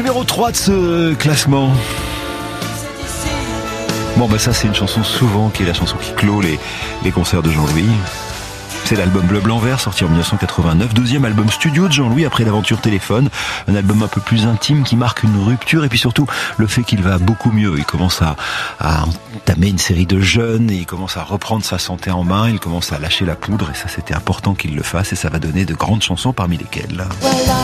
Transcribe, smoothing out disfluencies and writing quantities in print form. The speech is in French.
numéro 3 de ce classement. Bon, ça c'est une chanson souvent qui est la chanson qui clôt les concerts de Jean-Louis. C'est l'album Bleu Blanc Vert, sorti en 1989, deuxième album studio de Jean-Louis après l'aventure Téléphone, un album un peu plus intime qui marque une rupture et puis surtout le fait qu'il va beaucoup mieux. Il commence à entamer une série de jeûnes et il commence à reprendre sa santé en main, il commence à lâcher la poudre et ça c'était important qu'il le fasse et ça va donner de grandes chansons parmi lesquelles.